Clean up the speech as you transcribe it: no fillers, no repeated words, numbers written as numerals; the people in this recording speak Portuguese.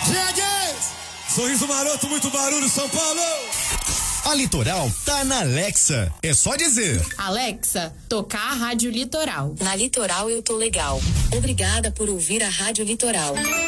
Sorriso maroto, muito barulho, São Paulo! A Litoral tá na Alexa. É só dizer: Alexa, tocar a Rádio Litoral. Na Litoral eu tô legal. Obrigada por ouvir a Rádio Litoral.